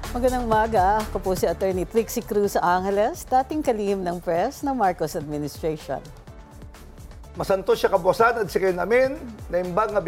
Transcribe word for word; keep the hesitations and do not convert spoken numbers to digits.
Magandang umaga. Ako po si Attorney Trixie Cruz Angeles, dating kalihim ng press ng Marcos Administration. Masantos siya kabusan at sige namin na imbang nga